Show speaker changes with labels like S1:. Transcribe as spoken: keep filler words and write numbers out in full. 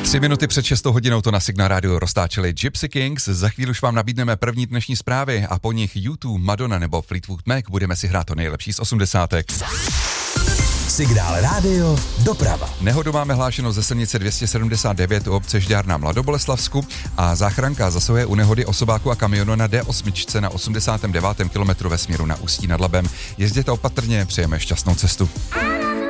S1: Tři minuty před šestou hodinou to na Signál rádiu roztáčeli Gypsy Kings. Za chvíli už vám nabídneme první dnešní zprávy a po nich U dva, Madonna nebo Fleetwood Mac. Budeme si hrát to nejlepší z osmdesátek.
S2: Signál rádio doprava.
S1: Nehodu máme hlášenou ze silnice dvě stě sedmdesát devět u obce Žďár na Mladoboleslavsku a záchranka zasahuje u nehody osobáku a kamionu na D osm na osmdesátém devátém kilometru ve směru na Ústí nad Labem. Jezděte opatrně, přejeme šťastnou cestu.